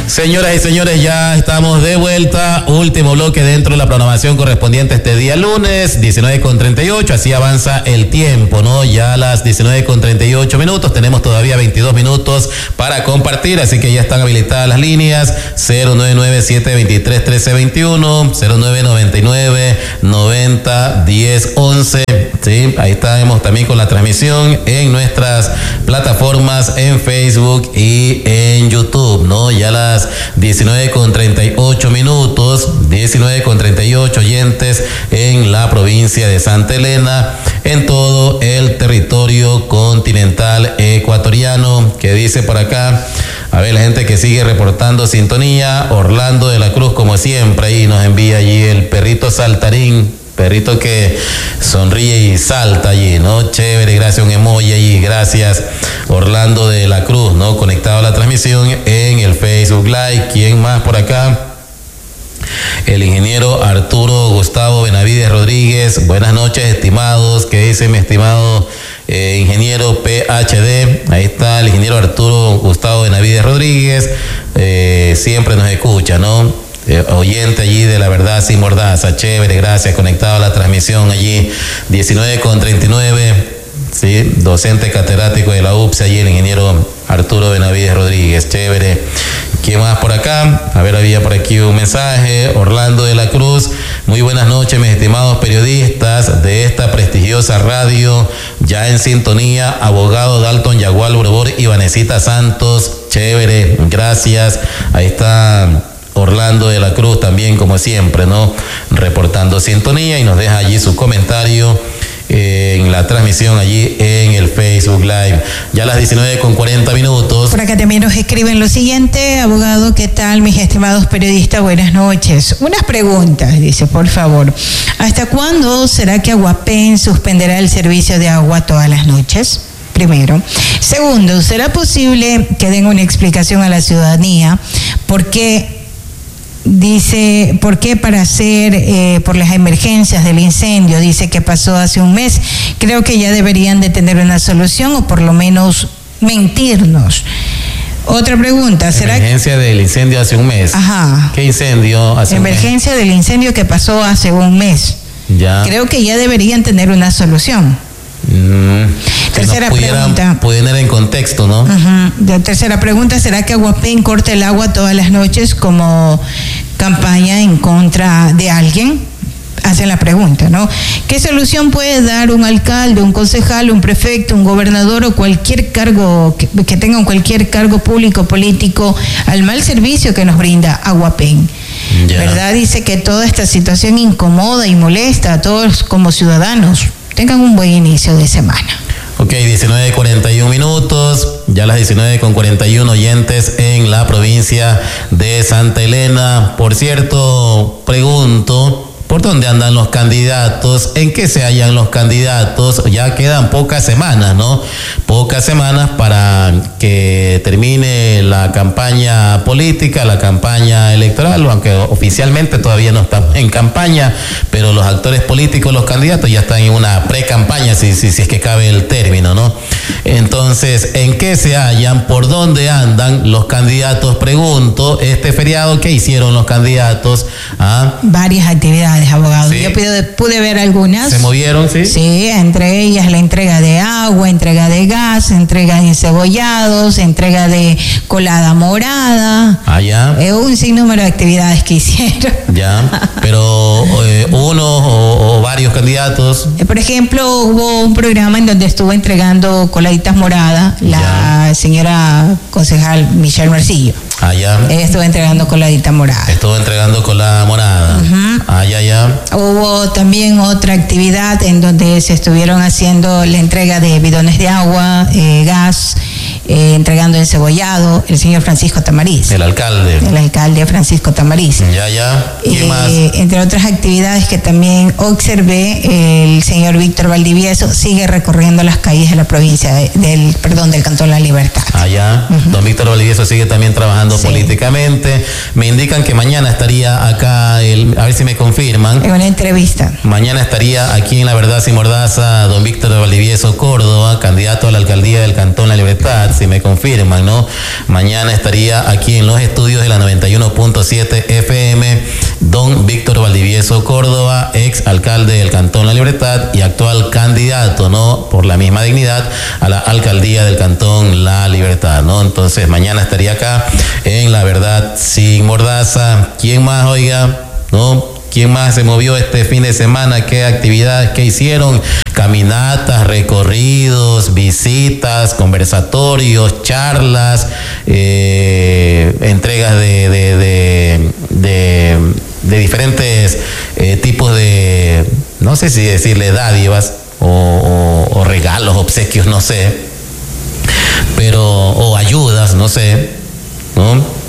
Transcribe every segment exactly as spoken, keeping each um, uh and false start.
Señoras y señores, ya estamos de vuelta. Último bloque dentro de la programación correspondiente este día lunes, diecinueve con treinta y ocho. Así avanza el tiempo, ¿no? Ya a las diecinueve con treinta y ocho minutos. Tenemos todavía veintidós minutos para compartir, así que ya están habilitadas las líneas cero nueve nueve siete dos tres uno tres dos uno, cero nueve nueve nueve noventa diez once. Sí, ahí estamos también con la transmisión en nuestras plataformas en Facebook y en YouTube, ¿no? Ya a las diecinueve con treinta y ocho minutos, diecinueve con treinta y ocho oyentes en la provincia de Santa Elena, en todo el territorio continental ecuatoriano. Que dice por acá, a ver, la gente que sigue reportando sintonía, Orlando de la Cruz, como siempre, ahí nos envía allí el perrito saltarín, perrito que sonríe y salta allí, ¿no? Chévere, gracias, un emoji allí, gracias Orlando de la Cruz, ¿no? Conectado a la transmisión en el Facebook Live. ¿Quién más por acá? El ingeniero Arturo Gustavo Benavides Rodríguez. Buenas noches, estimados. ¿Qué dice mi estimado eh, ingeniero P H D? Ahí está el ingeniero Arturo Gustavo Benavides Rodríguez. Eh, siempre nos escucha, ¿no? Eh, oyente allí de La Verdad Sin Mordaza, chévere, gracias, conectado a la transmisión allí, diecinueve con treinta y nueve, sí, docente catedrático de la U P S, allí el ingeniero Arturo Benavides Rodríguez, chévere. ¿Quién más por acá? A ver, había por aquí un mensaje, Orlando de la Cruz. Muy buenas noches, mis estimados periodistas de esta prestigiosa radio, ya en sintonía, abogado Dalton Yagual Borbor y Vanesita Santos, chévere, gracias. Ahí está Orlando de la Cruz también, como siempre, ¿no? Reportando sintonía y nos deja allí su comentario eh, en la transmisión allí en el Facebook Live. Ya a las diecinueve con cuarenta minutos. Por acá también nos escriben lo siguiente, abogado, ¿qué tal, mis estimados periodistas? Buenas noches. Unas preguntas, dice, por favor. ¿Hasta cuándo será que Aguapén suspenderá el servicio de agua todas las noches? Primero. Segundo, ¿será posible que den una explicación a la ciudadanía por qué dice, ¿por qué para hacer eh, por las emergencias del incendio? Dice que pasó hace un mes. Creo que ya deberían de tener una solución o por lo menos mentirnos. Otra pregunta, ¿será emergencia que... del incendio hace un mes? Ajá. ¿Qué incendio hace emergencia un mes? Del incendio que pasó hace un mes. Ya. Creo que ya deberían tener una solución. Mm, tercera pudieran, pregunta. Poner en contexto, ¿no? Uh-huh. La tercera pregunta, ¿será que Aguapén corta el agua todas las noches como campaña en contra de alguien? Hacen la pregunta, ¿no? ¿Qué solución puede dar un alcalde, un concejal, un prefecto, un gobernador o cualquier cargo que, que tenga cualquier cargo público político al mal servicio que nos brinda Aguapén? Yeah. ¿Verdad? Dice que toda esta situación incomoda y molesta a todos como ciudadanos. Tengan un buen inicio de semana. Ok, diecinueve cuarenta y uno minutos, ya las diecinueve con cuarenta y uno oyentes en la provincia de Santa Elena. Por cierto, pregunto, ¿por dónde andan los candidatos? ¿En qué se hallan los candidatos? Ya quedan pocas semanas, ¿no? Pocas semanas para que termine la campaña política, la campaña electoral, aunque oficialmente todavía no estamos en campaña, pero los actores políticos, los candidatos ya están en una pre-campaña, si, si, si es que cabe el término, ¿no? Entonces, ¿en qué se hallan? ¿Por dónde andan los candidatos? Pregunto, este feriado, ¿qué hicieron los candidatos? ¿Ah? Varias actividades, abogado. ¿Sí? Yo pude, pude ver algunas. ¿Se movieron, sí? Sí, entre ellas la entrega de agua, entrega de gas, entrega de encebollados, entrega de colada morada. Ah, ya. Eh, un sinnúmero de actividades que hicieron. Ya, pero eh, uno o, o varios candidatos. Eh, por ejemplo, hubo un programa en donde estuvo entregando coladitas moradas la ya. señora concejal Michelle Marcillo. Ah, ya. Ella estuvo entregando coladita morada. Estuvo entregando colada morada. Uh-huh. Ah, ya, ya. Hubo también otra actividad en donde se estuvieron haciendo la entrega de bidones de agua, eh, gas, eh, entregando encebollado, el señor Francisco Tamariz. El alcalde. El alcalde Francisco Tamariz. Ya, ya. ¿Qué eh, más? Entre otras actividades que también observé, el señor Víctor Valdivieso sigue recorriendo las calles de la provincia de, del, perdón, del Cantón La Libertad. Ah, ya. Uh-huh. Don Víctor Valdivieso sigue también trabajando sí. políticamente. Me indican que mañana estaría acá, el, a ver si me confirman. En una entrevista. Mañana estaría aquí en La Verdad Sin Mordaza don Víctor Valdivieso Córdoba, candidato a la alcaldía del Cantón La Libertad. si me confirman, ¿no? Mañana estaría aquí en los estudios de la noventa y uno punto siete F M don Víctor Valdivieso Córdoba, ex alcalde del Cantón La Libertad y actual candidato, ¿no? Por la misma dignidad a la alcaldía del Cantón La Libertad, ¿no? Entonces mañana estaría acá en La Verdad Sin Mordaza. ¿Quién más, oiga? ¿No? ¿Quién más se movió este fin de semana? ¿Qué actividades que hicieron? Caminatas, recorridos, visitas, conversatorios, charlas, eh, entregas de, de, de, de, de diferentes eh, tipos de, no sé si decirle dádivas o, o, o regalos, obsequios, no sé, pero, o ayudas, no sé, ¿no?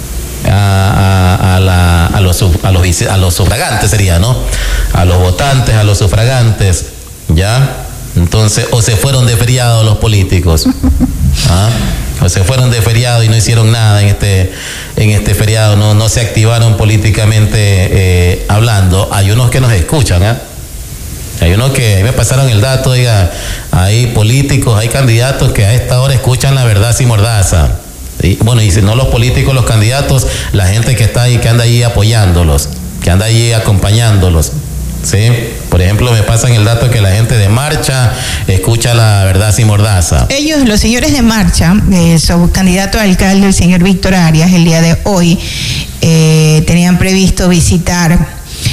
A, a, a, la, a, los, a, los, a los sufragantes sería, ¿no? A los votantes, a los sufragantes, ¿ya? Entonces, o se fueron de feriado los políticos, ¿ah? O se fueron de feriado y no hicieron nada en este, en este feriado, no, no se activaron políticamente eh, hablando. Hay unos que nos escuchan, ¿ah? Hay unos que me pasaron el dato, diga, hay políticos, hay candidatos que a esta hora escuchan La Verdad Sin Mordaza. Y, bueno, y si no los políticos, los candidatos, la gente que está ahí, que anda ahí apoyándolos, que anda ahí acompañándolos, ¿sí? Por ejemplo, me pasan el dato que la gente de Marcha escucha La Verdad Sin Mordaza. Ellos, los señores de Marcha, el subcandidato a alcalde, el señor Víctor Arias, el día de hoy, eh, tenían previsto visitar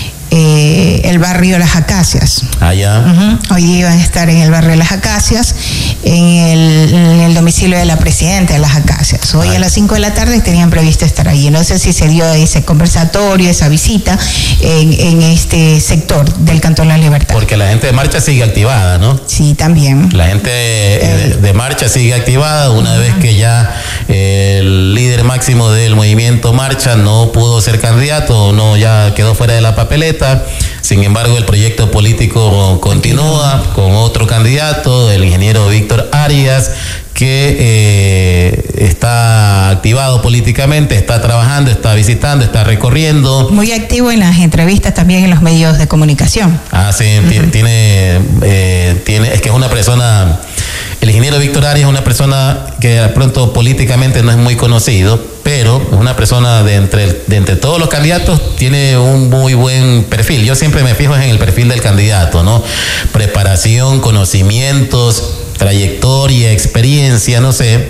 eh, el barrio Las Acacias. Allá. Uh-huh. Hoy día iban a estar en el barrio de Las Acacias, en el, en el domicilio de la presidenta de Las Acacias. Hoy Ay. a las cinco de la tarde tenían previsto estar allí. No sé si se dio ese conversatorio, esa visita en, en este sector del Cantón La Libertad. Porque la gente de Marcha sigue activada, ¿no? Sí, también. La gente eh, de, de Marcha sigue activada una uh-huh. vez que ya eh, el líder máximo del movimiento Marcha no pudo ser candidato, no, ya quedó fuera de la papeleta. Sin embargo, el proyecto político continúa con otro candidato, el ingeniero Víctor Arias, que eh, está activado políticamente, está trabajando, está visitando, está recorriendo. Muy activo en las entrevistas también en los medios de comunicación. Ah, sí, uh-huh. tiene, eh, tiene, es que es una persona, el ingeniero Víctor Arias es una persona que de pronto políticamente no es muy conocido, pero es una persona de entre, de entre todos los candidatos, tiene un muy buen perfil. Yo siempre me fijo en el perfil del candidato, ¿no? Preparación, conocimientos, trayectoria, experiencia, no sé.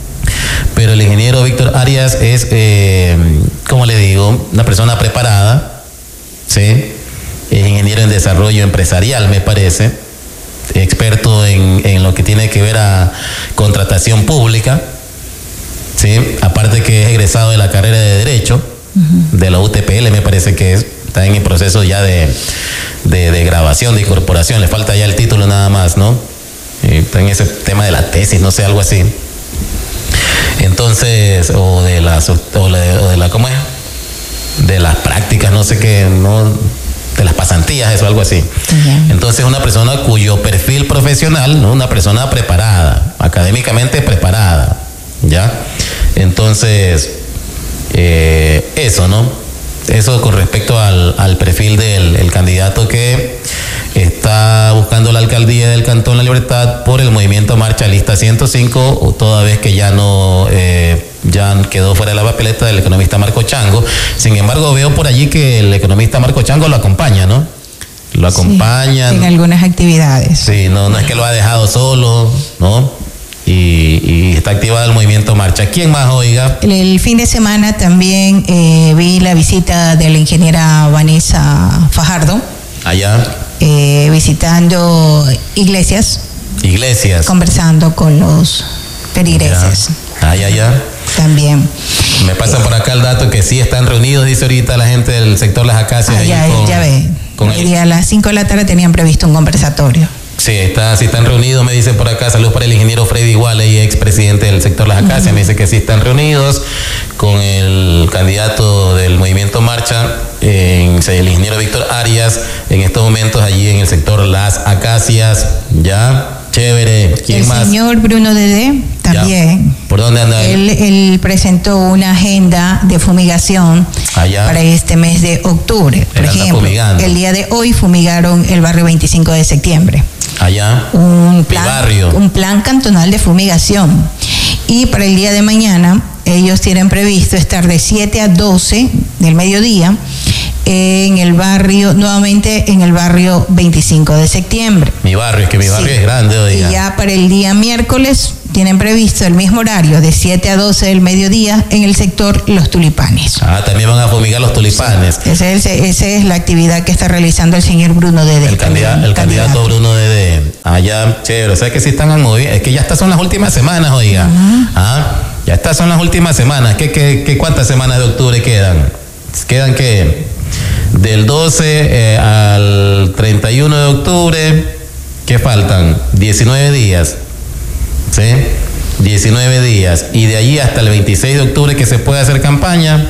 Pero el ingeniero Víctor Arias es, eh, ¿cómo le digo? Una persona preparada, ¿sí? Es ingeniero en desarrollo empresarial, me parece. Experto en, en lo que tiene que ver a contratación pública, ¿sí? Aparte que es egresado de la carrera de Derecho, uh-huh. de la U T P L, me parece que es, está en el proceso ya de, de, de grabación, de incorporación, le falta ya el título nada más, ¿no? Está en ese tema de la tesis, no sé, algo así. Entonces, o de las, o de, o de la, ¿cómo es? De las prácticas, no sé qué, no, de las pasantías, eso, algo así. Uh-huh. Entonces, una persona cuyo perfil profesional, ¿no? Una persona preparada, académicamente preparada, ¿ya? Entonces, eh, eso, ¿no? Eso con respecto al, al perfil del el candidato que está buscando la alcaldía del Cantón La Libertad por el movimiento Marcha Lista ciento cinco, toda vez que ya no eh, ya quedó fuera de la papeleta del economista Marco Chango. Sin embargo, veo por allí que el economista Marco Chango lo acompaña, ¿no? Lo acompaña. Sí, en algunas actividades. Sí, no, no es que lo ha dejado solo, ¿no? Y, y está activado el movimiento Marcha. ¿Quién más, oiga? El, el fin de semana también eh, vi la visita de la ingeniera Vanessa Fajardo. Allá. Eh, visitando iglesias. Iglesias. Conversando con los feligreses. Allá, allá. También. Me pasa eh, por acá el dato que sí están reunidos, dice ahorita la gente del sector Las Acacias. Ah, ya, con, ya ve. Con el día a las cinco de la tarde tenían previsto un conversatorio. Sí, está, sí están reunidos, me dicen por acá. Saludos para el ingeniero Freddy Iguale, expresidente del sector Las Acacias. Uh-huh. Me dice que sí están reunidos con el candidato del movimiento Marcha, en, el ingeniero Víctor Arias, en estos momentos allí en el sector Las Acacias. Ya, chévere. ¿Quién el más? El señor Bruno Dedé también. Ya. ¿Por dónde anda él? Él, él presentó una agenda de fumigación Allá. para este mes de octubre. Por él ejemplo, el día de hoy fumigaron el barrio veinticinco de septiembre. Allá. Un plan, un plan cantonal de fumigación. y para el día de mañana ellos tienen previsto estar de siete a doce del mediodía en el barrio, nuevamente en el barrio veinticinco de septiembre. Mi barrio, es que mi barrio sí. es grande, oiga. Y ya para el día miércoles tienen previsto el mismo horario, de siete a doce del mediodía, en el sector Los Tulipanes. Ah, también van a fumigar los tulipanes. Sí. Esa es, esa es la actividad que está realizando el señor Bruno Dede. El, candidato, el candidato, candidato Bruno Dede. Allá, chévere. O sea que sí están moviendo. Es que ya estas son las últimas semanas, oiga. Uh-huh. Ah, ya estas son las últimas semanas. ¿Qué, qué, qué, ¿Cuántas semanas de octubre quedan? ¿Quedan qué? Del doce eh, al treinta y uno de octubre, ¿qué faltan? diecinueve días. ¿Sí? diecinueve días. Y de allí hasta el veintiséis de octubre que se puede hacer campaña.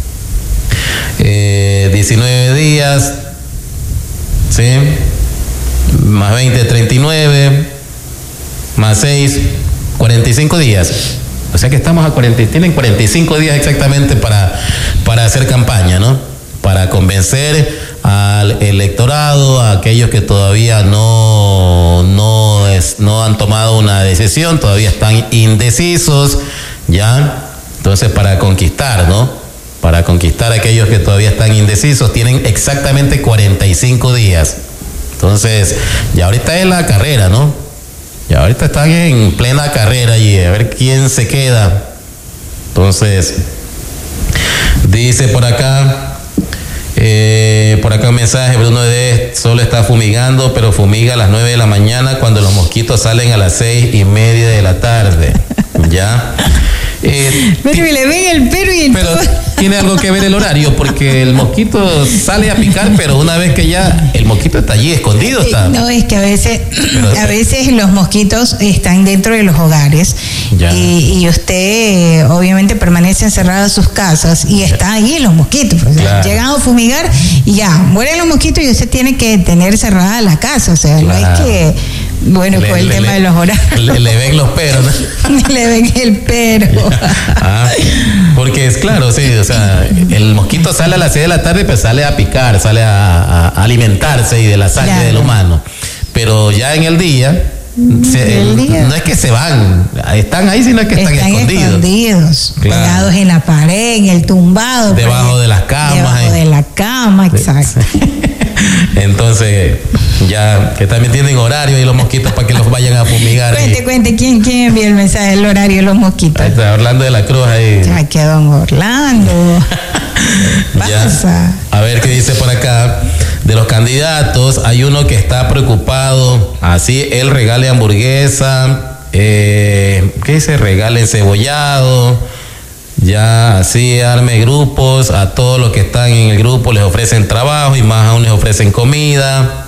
Eh, diecinueve días. ¿Sí? Más veinte, treinta y nueve. Más seis, cuarenta y cinco días. O sea que estamos a cuarenta, tienen cuarenta y cinco días exactamente para, para hacer campaña, ¿no? Para convencer al electorado, a aquellos que todavía no, no, es, no han tomado una decisión, todavía están indecisos, ¿ya? Entonces, para conquistar, ¿no? Para conquistar a aquellos que todavía están indecisos, tienen exactamente cuarenta y cinco días. Entonces, ya ahorita es la carrera, ¿no? Ya ahorita están en plena carrera y a ver quién se queda. Entonces, dice por acá... Eh, por acá un mensaje, Bruno de solo está fumigando, pero fumiga a las nueve de la mañana cuando los mosquitos salen a las seis y media de la tarde. ¿Ya? Eh, pero le ven el pelo y el Pero tiene algo que ver el horario, porque el mosquito sale a picar, pero una vez que ya el mosquito está allí escondido está. No, es que a veces, pero, a veces los mosquitos están dentro de los hogares y, y usted obviamente permanece encerrado en sus casas y están allí los mosquitos. O sea, claro. Llegan a fumigar y ya, mueren los mosquitos y usted tiene que tener cerrada la casa. O sea, claro. No es que. Bueno, le, con el le, tema le, de los horarios. Le, le ven los peros, ¿no? Le ven el pero. Ah, porque es claro, sí, o sea, el mosquito sale a las seis de la tarde, pues sale a picar, sale a, a alimentarse y de la sangre claro. del humano. Pero ya en el día, se, el día, no es que se van, están ahí, sino que están, están escondidos. escondidos, claro. Pegados en la pared, en el tumbado. Debajo de las camas. Debajo eh. de la cama, exacto. Entonces, ya que también tienen horario y los mosquitos para que los vayan a fumigar. Cuente, ahí. cuente, ¿quién, quién envió el mensaje del horario de los mosquitos? Ahí está Orlando de la Cruz ahí. Ya que don Orlando. Pasa. A ver qué dice por acá. De los candidatos, hay uno que está preocupado. Así, él regale hamburguesa. Eh, ¿Qué dice? Regale cebollado. Ya así arme grupos, a todos los que están en el grupo les ofrecen trabajo y más aún les ofrecen comida.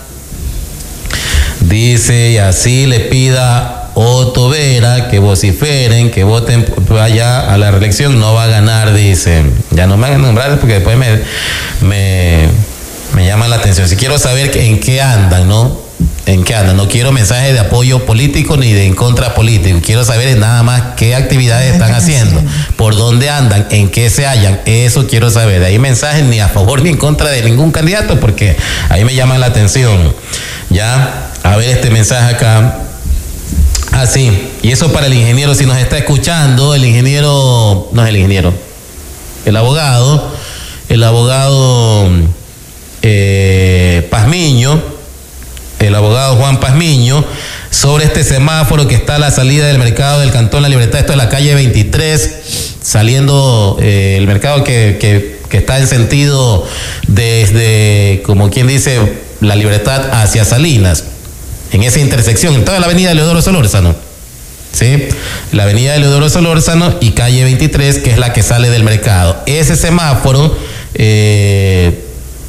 Dice, y así le pida Otto Vera que vociferen, que voten allá a la reelección, no va a ganar, dice. Ya no me hagan nombrar porque después me, me, me llama la atención. Si quiero saber en qué andan, ¿no? ¿En qué andan? No quiero mensajes de apoyo político ni de en contra político. Quiero saber nada más qué actividades están haciendo, por dónde andan, en qué se hallan. Eso quiero saber. De ahí mensajes ni a favor ni en contra de ningún candidato, porque ahí me llama la atención. Ya, a ver este mensaje acá. Ah, sí. Y eso para el ingeniero, si nos está escuchando, el ingeniero, no es el ingeniero, el abogado, el abogado eh, Pazmiño. El abogado Juan Pazmiño, sobre este semáforo que está a la salida del mercado del Cantón La Libertad. Esto es la calle veintitrés, saliendo eh, el mercado que, que, que está en sentido desde, como quien dice, La Libertad hacia Salinas, en esa intersección, en toda la avenida Leodoro Solórzano. ¿Sí? La avenida Leodoro Solórzano y calle veintitrés, que es la que sale del mercado. Ese semáforo eh,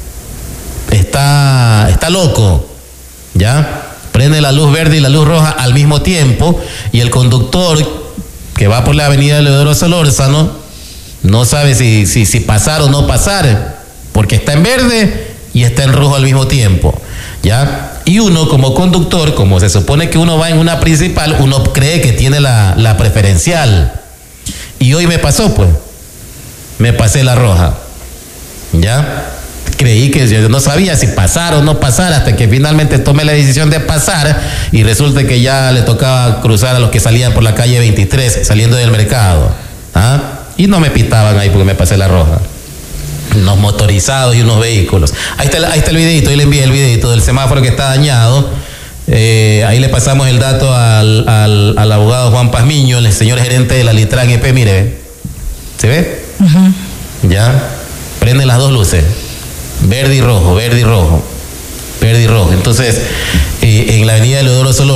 está, está loco. ¿Ya? Prende la luz verde y la luz roja al mismo tiempo y el conductor que va por la avenida Leodoro Solórzano no sabe si, si, si pasar o no pasar, porque está en verde y está en rojo al mismo tiempo. ¿Ya? Y uno como conductor, como se supone que uno va en una principal, uno cree que tiene la, la preferencial. Y hoy me pasó, pues. Me pasé la roja. ¿Ya? creí que yo no sabía si pasar o no pasar hasta que finalmente tomé la decisión de pasar y resulta que ya le tocaba cruzar a los que salían por la calle veintitrés saliendo del mercado. ¿Ah? Y no me pitaban ahí porque me pasé la roja. Unos motorizados y unos vehículos. Ahí está, ahí está el videito, ahí le envié el videito del semáforo que está dañado. Eh, ahí le pasamos el dato al, al, al abogado Juan Pazmiño, el señor gerente de la Litran E P. Mire, ¿se ve? Uh-huh. Ya, prenden las dos luces, verde y rojo, verde y rojo, verde y rojo. Entonces, eh, en la avenida Leodoro Solórzano